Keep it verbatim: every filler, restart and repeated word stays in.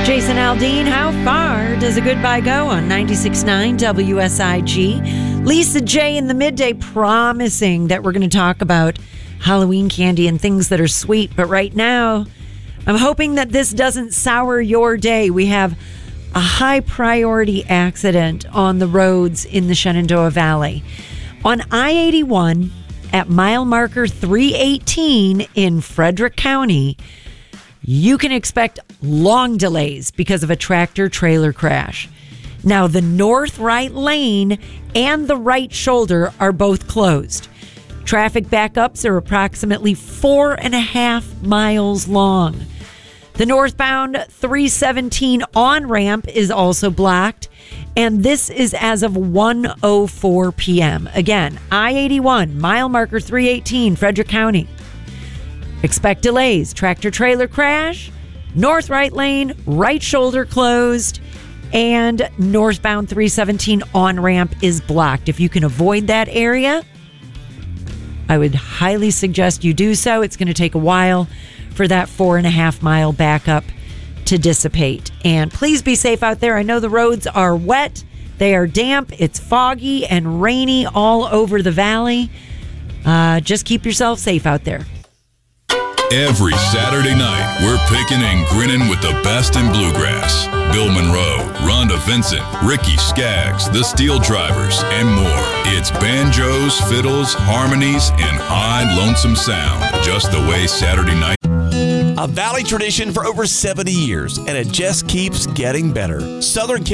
Jason Aldean, how far does a goodbye go on ninety-six point nine W S I G? Lisa J in the midday promising that we're going to talk about Halloween candy and things that are sweet. But right now, I'm hoping that this doesn't sour your day. We have a high priority accident on the roads in the Shenandoah Valley. On I eighty-one at mile marker three eighteen in Frederick County, you can expect long delays because of a tractor-trailer crash. Now, the north right lane and the right shoulder are both closed. Traffic backups are approximately four and a half miles long. The northbound three seventeen on-ramp is also blocked, and this is as of one oh four p.m. Again, I eighty-one, mile marker three eighteen, Frederick County. Expect delays, tractor-trailer crash, north right lane, right shoulder closed, and northbound three seventeen on-ramp is blocked. If you can avoid that area, I would highly suggest you do so. It's going to take a while for that four and a half mile backup to dissipate. And please be safe out there. I know the roads are wet, they are damp, it's foggy and rainy all over the valley. Uh, just keep yourself safe out there. Every Saturday night, we're picking and grinning with the best in bluegrass. Bill Monroe, Rhonda Vincent, Ricky Skaggs, the Steel Drivers, and more. It's banjos, fiddles, harmonies, and high lonesome sound. Just the way Saturday night. A Valley tradition for over seventy years, and it just keeps getting better. Southern